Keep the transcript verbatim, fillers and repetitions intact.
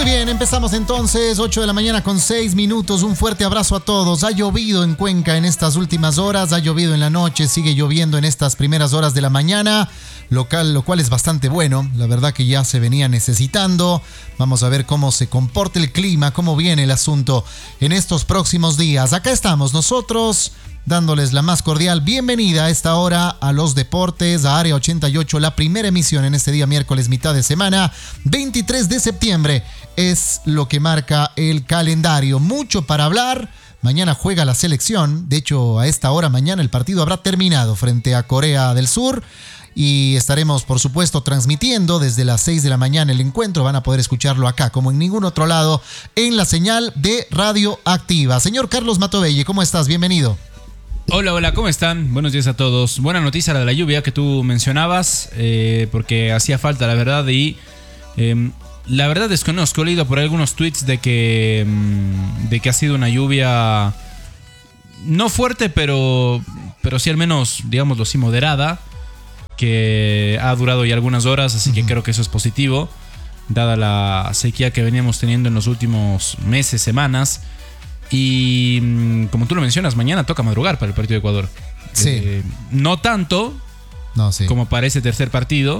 bien, empezamos entonces, ocho de la mañana con seis minutos. Un fuerte abrazo a todos. Ha llovido en Cuenca en estas últimas horas, ha llovido en la noche, sigue lloviendo en estas primeras horas de la mañana, local, lo cual es bastante bueno. La verdad que ya se venía necesitando. Vamos a ver cómo se comporta el clima, cómo viene el asunto en estos próximos días. Acá estamos nosotros, dándoles la más cordial bienvenida a esta hora a los deportes, a Área ochenta y ocho, la primera emisión en este día miércoles, mitad de semana, veintitrés de septiembre, es lo que marca el calendario. Mucho para hablar. Mañana juega la selección, de hecho a esta hora mañana el partido habrá terminado frente a Corea del Sur. Y estaremos, por supuesto, transmitiendo desde las seis de la mañana el encuentro. Van a poder escucharlo acá, como en ningún otro lado, en la señal de Radio Activa. Señor Carlos Matovelle, ¿cómo estás? Bienvenido. Hola, hola, ¿cómo están? Buenos días a todos. Buena noticia la de la lluvia que tú mencionabas, eh, porque hacía falta, la verdad, y eh, la verdad desconozco, he leído por ahí algunos tweets de que, de que ha sido una lluvia no fuerte, pero, pero sí al menos, digámoslo así, moderada, que ha durado ya algunas horas, así que uh-huh. creo que eso es positivo, dada la sequía que veníamos teniendo en los últimos meses, semanas. Y como tú lo mencionas, mañana toca madrugar para el partido de Ecuador. Sí. Eh, no tanto no, sí. como para ese tercer partido,